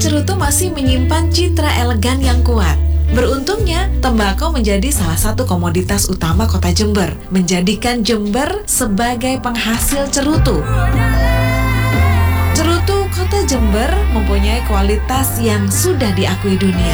Cerutu masih menyimpan citra elegan yang kuat. Beruntungnya, tembakau menjadi salah satu komoditas utama kota Jember, menjadikan Jember sebagai penghasil cerutu. Cerutu kota Jember mempunyai kualitas yang sudah diakui dunia.